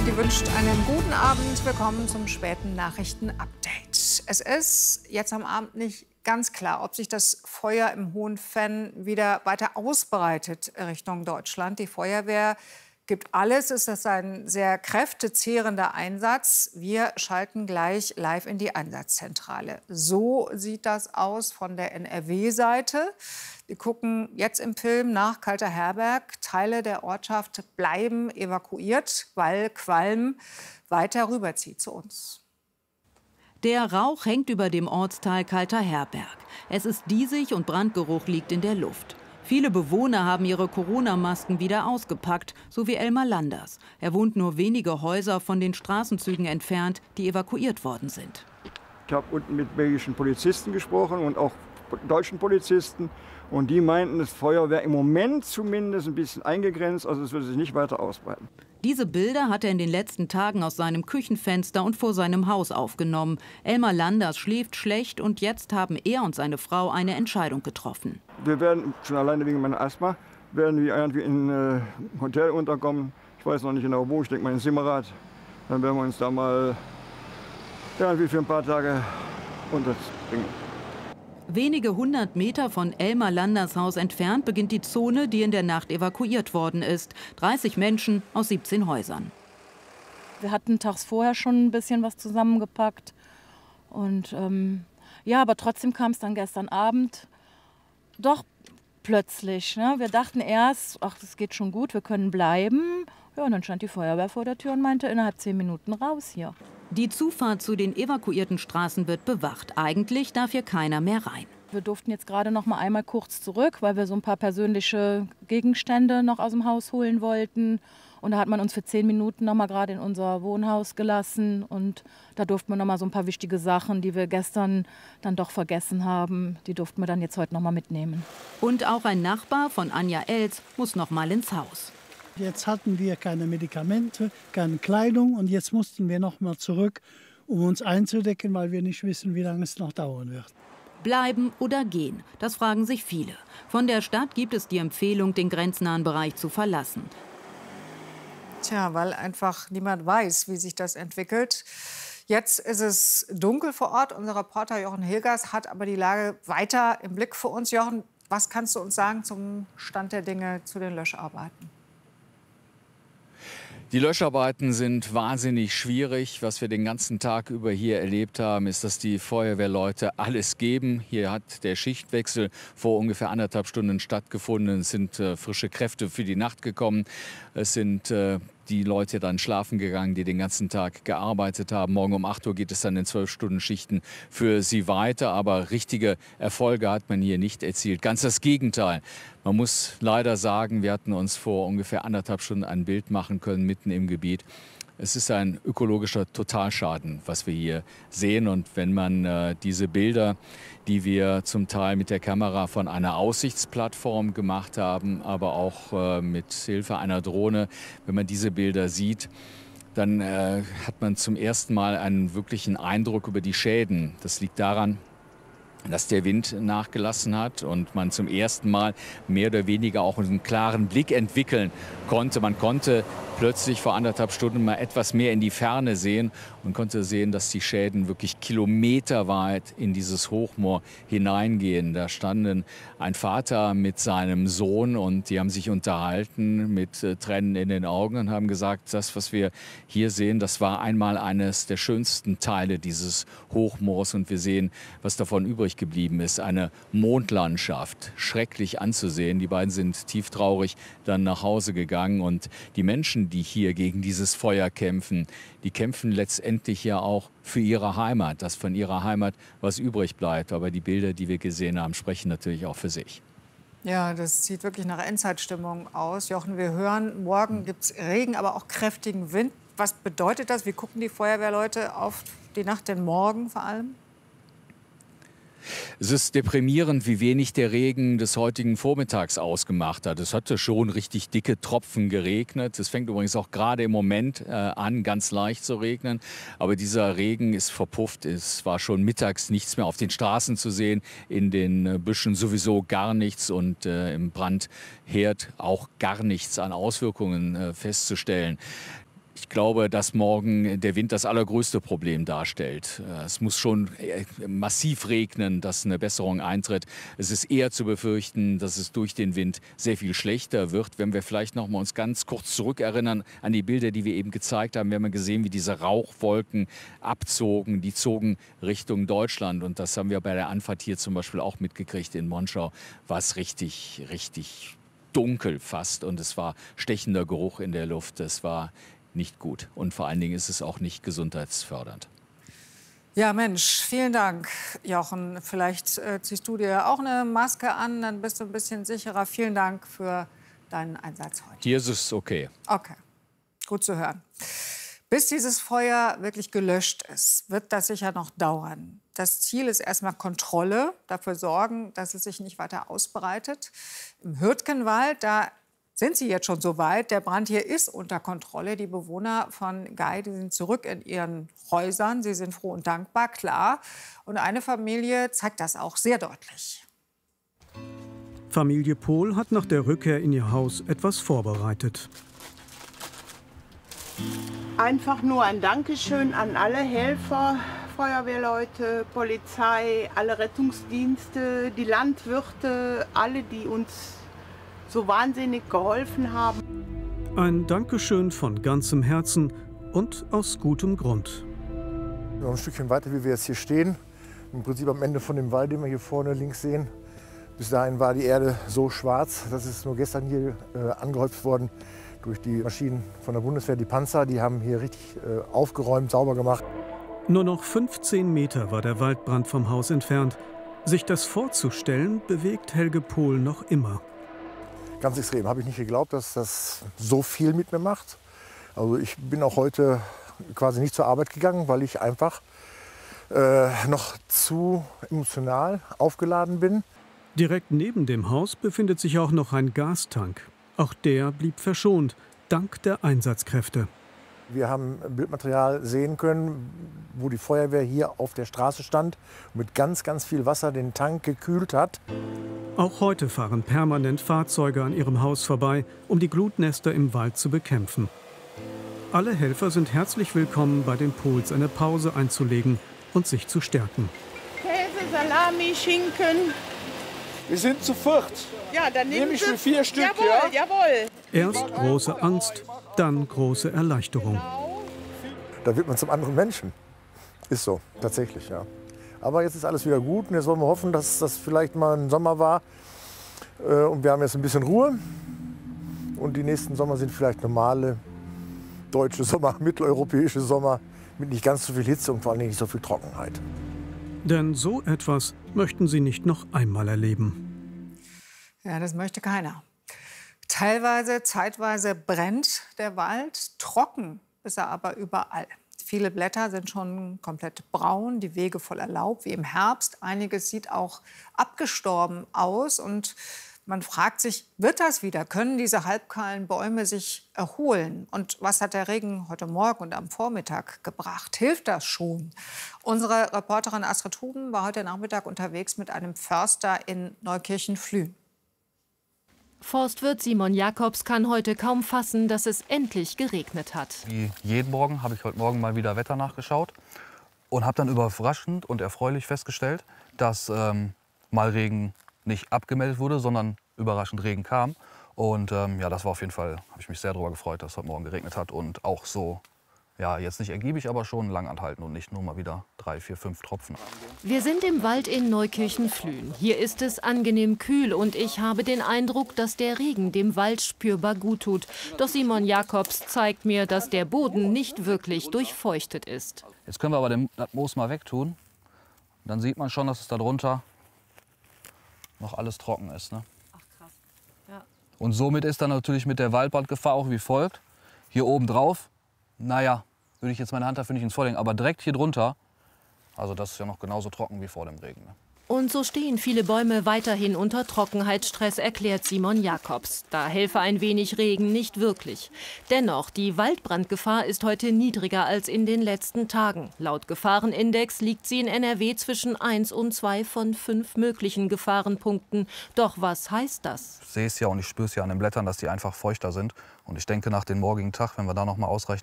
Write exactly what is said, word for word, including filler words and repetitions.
Die wünscht einen guten Abend. Willkommen zum späten Nachrichten-Update. Es ist jetzt am Abend nicht ganz klar, ob sich das Feuer im Hohen Venn wieder weiter ausbreitet Richtung Deutschland. Die Feuerwehr gibt alles. Es ist ein sehr kräftezehrender Einsatz. Wir schalten gleich live in die Einsatzzentrale. So sieht das aus von der N R W-Seite. Wir gucken jetzt im Film nach Kalter-Herberg. Teile der Ortschaft bleiben evakuiert, weil Qualm weiter rüberzieht zu uns. Der Rauch hängt über dem Ortsteil Kalter-Herberg. Es ist diesig und Brandgeruch liegt in der Luft. Viele Bewohner haben ihre Corona-Masken wieder ausgepackt, so wie Elmar Landers. Er wohnt nur wenige Häuser von den Straßenzügen entfernt, die evakuiert worden sind. Ich habe unten mit belgischen Polizisten gesprochen und auch deutschen Polizisten. Und die meinten, das Feuer wäre im Moment zumindest ein bisschen eingegrenzt, also es würde sich nicht weiter ausbreiten. Diese Bilder hat er in den letzten Tagen aus seinem Küchenfenster und vor seinem Haus aufgenommen. Elmar Landers schläft schlecht und jetzt haben er und seine Frau eine Entscheidung getroffen. Wir werden, schon alleine wegen meiner Asthma, werden wir irgendwie in ein äh, Hotel unterkommen. Ich weiß noch nicht genau wo, ich denke mal in Simmerath. Dann werden wir uns da mal irgendwie für ein paar Tage unterbringen. Wenige hundert Meter von Elmar Landers Haus entfernt beginnt die Zone, die in der Nacht evakuiert worden ist. dreißig Menschen aus siebzehn Häusern. Wir hatten tags vorher schon ein bisschen was zusammengepackt. Und ähm, ja, aber trotzdem kam es dann gestern Abend doch plötzlich. Ne? Wir dachten erst, ach, das geht schon gut, wir können bleiben. Ja, und dann stand die Feuerwehr vor der Tür und meinte, innerhalb zehn Minuten raus hier. Die Zufahrt zu den evakuierten Straßen wird bewacht. Eigentlich darf hier keiner mehr rein. Wir durften jetzt gerade noch mal einmal kurz zurück, weil wir so ein paar persönliche Gegenstände noch aus dem Haus holen wollten. Und da hat man uns für zehn Minuten noch mal gerade in unser Wohnhaus gelassen. Und da durften wir noch mal so ein paar wichtige Sachen, die wir gestern dann doch vergessen haben, die durften wir dann jetzt heute noch mal mitnehmen. Und auch ein Nachbar von Anja Els muss noch mal ins Haus. Jetzt hatten wir keine Medikamente, keine Kleidung und jetzt mussten wir noch mal zurück, um uns einzudecken, weil wir nicht wissen, wie lange es noch dauern wird. Bleiben oder gehen, das fragen sich viele. Von der Stadt gibt es die Empfehlung, den grenznahen Bereich zu verlassen. Tja, weil einfach niemand weiß, wie sich das entwickelt. Jetzt ist es dunkel vor Ort. Unser Reporter Jochen Hilgers hat aber die Lage weiter im Blick für uns. Jochen, was kannst du uns sagen zum Stand der Dinge zu den Löscharbeiten? Die Löscharbeiten sind wahnsinnig schwierig. Was wir den ganzen Tag über hier erlebt haben, ist, dass die Feuerwehrleute alles geben. Hier hat der Schichtwechsel vor ungefähr anderthalb Stunden stattgefunden. Es sind äh, frische Kräfte für die Nacht gekommen. Es sind äh, die Leute dann schlafen gegangen, die den ganzen Tag gearbeitet haben. Morgen um acht Uhr geht es dann in zwölf Stunden Schichten für sie weiter. Aber richtige Erfolge hat man hier nicht erzielt. Ganz das Gegenteil. Man muss leider sagen, wir hatten uns vor ungefähr anderthalb Stunden ein Bild machen können mitten im Gebiet. Es ist ein ökologischer Totalschaden, was wir hier sehen. Und wenn man äh, diese Bilder, die wir zum Teil mit der Kamera von einer Aussichtsplattform gemacht haben, aber auch äh, mit Hilfe einer Drohne, wenn man diese Bilder sieht, dann äh, hat man zum ersten Mal einen wirklichen Eindruck über die Schäden. Das liegt daran, dass der Wind nachgelassen hat und man zum ersten Mal mehr oder weniger auch einen klaren Blick entwickeln konnte. Man konnte plötzlich vor anderthalb Stunden mal etwas mehr in die Ferne sehen und konnte sehen, dass die Schäden wirklich kilometerweit in dieses Hochmoor hineingehen. Da standen ein Vater mit seinem Sohn und die haben sich unterhalten mit äh, Tränen in den Augen und haben gesagt, das, was wir hier sehen, das war einmal eines der schönsten Teile dieses Hochmoors und wir sehen, was davon übrig geblieben ist. Eine Mondlandschaft, schrecklich anzusehen. Die beiden sind tieftraurig dann nach Hause gegangen und die Menschen, die hier gegen dieses Feuer kämpfen, die kämpfen letztendlich ja auch für ihre Heimat, dass von ihrer Heimat was übrig bleibt. Aber die Bilder, die wir gesehen haben, sprechen natürlich auch für sich. Ja, das sieht wirklich nach Endzeitstimmung aus. Jochen, wir hören, morgen gibt es Regen, aber auch kräftigen Wind. Was bedeutet das? Wie gucken die Feuerwehrleute auf die Nacht, den Morgen vor allem? Es ist deprimierend, wie wenig der Regen des heutigen Vormittags ausgemacht hat. Es hatte schon richtig dicke Tropfen geregnet. Es fängt übrigens auch gerade im Moment äh, an, ganz leicht zu regnen. Aber dieser Regen ist verpufft. Es war schon mittags nichts mehr auf den Straßen zu sehen, in den äh, Büschen sowieso gar nichts und äh, im Brandherd auch gar nichts an Auswirkungen äh, festzustellen. Ich glaube, dass morgen der Wind das allergrößte Problem darstellt. Es muss schon massiv regnen, dass eine Besserung eintritt. Es ist eher zu befürchten, dass es durch den Wind sehr viel schlechter wird. Wenn wir vielleicht noch mal uns ganz kurz zurückerinnern an die Bilder, die wir eben gezeigt haben, wir haben gesehen, wie diese Rauchwolken abzogen. Die zogen Richtung Deutschland. Und das haben wir bei der Anfahrt hier zum Beispiel auch mitgekriegt in Monschau. War es richtig, richtig dunkel fast. Und es war stechender Geruch in der Luft. Es war nicht gut. Und vor allen Dingen ist es auch nicht gesundheitsfördernd. Ja, Mensch, vielen Dank, Jochen. Vielleicht äh, ziehst du dir auch eine Maske an, dann bist du ein bisschen sicherer. Vielen Dank für deinen Einsatz heute. Hier ist es okay. Okay, gut zu hören. Bis dieses Feuer wirklich gelöscht ist, wird das sicher noch dauern. Das Ziel ist erstmal Kontrolle, dafür sorgen, dass es sich nicht weiter ausbreitet. Im Hürtgenwald, da sind sie jetzt schon so weit. Der Brand hier ist unter Kontrolle. Die Bewohner von Gei, die sind zurück in ihren Häusern. Sie sind froh und dankbar, klar. Und eine Familie zeigt das auch sehr deutlich. Familie Pohl hat nach der Rückkehr in ihr Haus etwas vorbereitet. Einfach nur ein Dankeschön an alle Helfer, Feuerwehrleute, Polizei, alle Rettungsdienste, die Landwirte, alle, die uns so wahnsinnig geholfen haben. Ein Dankeschön von ganzem Herzen und aus gutem Grund. Noch ein Stückchen weiter, wie wir jetzt hier stehen, im Prinzip am Ende von dem Wald, den wir hier vorne links sehen. Bis dahin war die Erde so schwarz, das ist nur gestern hier äh, angehäuft worden durch die Maschinen von der Bundeswehr, die Panzer. Die haben hier richtig äh, aufgeräumt, sauber gemacht. Nur noch fünfzehn Meter war der Waldbrand vom Haus entfernt. Sich das vorzustellen, bewegt Helge Pohl noch immer. Ganz extrem. Habe ich nicht geglaubt, dass das so viel mit mir macht. Also ich bin auch heute quasi nicht zur Arbeit gegangen, weil ich einfach äh, noch zu emotional aufgeladen bin. Direkt neben dem Haus befindet sich auch noch ein Gastank. Auch der blieb verschont, dank der Einsatzkräfte. Wir haben Bildmaterial sehen können, wo die Feuerwehr hier auf der Straße stand und mit ganz, ganz viel Wasser den Tank gekühlt hat. Auch heute fahren permanent Fahrzeuge an ihrem Haus vorbei, um die Glutnester im Wald zu bekämpfen. Alle Helfer sind herzlich willkommen, bei den Pohls eine Pause einzulegen und sich zu stärken. Käse, Salami, Schinken. Wir sind zu viert. Ja, dann nehmen Nehme ich Sie mir vier Stück, jawohl, ja? Jawohl. Erst große Angst, dann große Erleichterung. Da wird man zum anderen Menschen. Ist so, tatsächlich, ja. Aber jetzt ist alles wieder gut und jetzt wollen wir hoffen, dass das vielleicht mal ein Sommer war. Und wir haben jetzt ein bisschen Ruhe. Und die nächsten Sommer sind vielleicht normale deutsche Sommer, mitteleuropäische Sommer mit nicht ganz so viel Hitze und vor allem nicht so viel Trockenheit. Denn so etwas möchten sie nicht noch einmal erleben. Ja, das möchte keiner. Teilweise, zeitweise brennt der Wald. Trocken ist er aber überall. Viele Blätter sind schon komplett braun, die Wege voller Laub wie im Herbst. Einiges sieht auch abgestorben aus. Und man fragt sich, wird das wieder? Können diese halbkahlen Bäume sich erholen? Und was hat der Regen heute Morgen und am Vormittag gebracht? Hilft das schon? Unsere Reporterin Astrid Huben war heute Nachmittag unterwegs mit einem Förster in Neukirchen-Flühen. Forstwirt Simon Jakobs kann heute kaum fassen, dass es endlich geregnet hat. Wie jeden Morgen habe ich heute Morgen mal wieder Wetter nachgeschaut und habe dann überraschend und erfreulich festgestellt, dass ähm, mal Regen nicht abgemeldet wurde, sondern überraschend Regen kam. Und ähm, ja, das war auf jeden Fall, habe ich mich sehr darüber gefreut, dass es heute Morgen geregnet hat und auch so, ja, jetzt nicht ergiebig, aber schon lang anhalten und nicht nur mal wieder drei, vier, fünf Tropfen. Wir sind im Wald in Neukirchen-Flühen. Hier ist es angenehm kühl und ich habe den Eindruck, dass der Regen dem Wald spürbar gut tut. Doch Simon Jakobs zeigt mir, dass der Boden nicht wirklich durchfeuchtet ist. Jetzt können wir aber den, das Moos mal wegtun. Dann sieht man schon, dass es darunter noch alles trocken ist. Ne? Ach krass. Ja. Und somit ist dann natürlich mit der Waldbrandgefahr auch wie folgt. Hier oben drauf, naja, würde ich jetzt meine Hand dafür nicht ins Feuer legen, aber direkt hier drunter, also das ist ja noch genauso trocken wie vor dem Regen. Ne? Und so stehen viele Bäume weiterhin unter Trockenheitsstress, erklärt Simon Jakobs. Da helfe ein wenig Regen nicht wirklich. Dennoch, die Waldbrandgefahr ist heute niedriger als in den letzten Tagen. Laut Gefahrenindex liegt sie in N R W zwischen eins und zwei von fünf möglichen Gefahrenpunkten. Doch was heißt das? Ich sehe es ja und ich spüre es ja an den Blättern, dass die einfach feuchter sind. Und ich denke, nach dem morgigen Tag, wenn wir da noch mal ausreichend